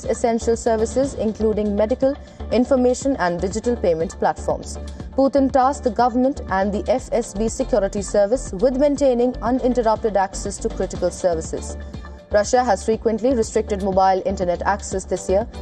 essential services including medical, information and digital payment platforms. Putin tasked the government and the FSB security service with maintaining uninterrupted access to critical services. Russia has frequently restricted mobile internet access this year,